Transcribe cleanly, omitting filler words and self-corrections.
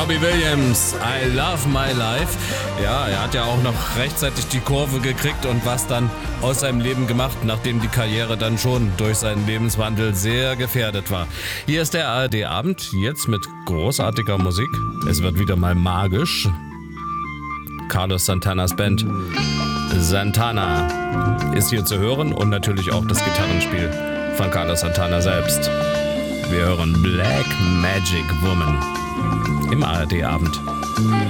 Robbie Williams, I Love My Life. Ja, er hat ja auch noch rechtzeitig die Kurve gekriegt und was dann aus seinem Leben gemacht, nachdem die Karriere dann schon durch seinen Lebenswandel sehr gefährdet war. Hier ist der ARD-Abend, jetzt mit großartiger Musik. Es wird wieder mal magisch. Carlos Santanas Band Santana ist hier zu hören und natürlich auch das Gitarrenspiel von Carlos Santana selbst. Wir hören Black Magic Woman im ARD-Abend.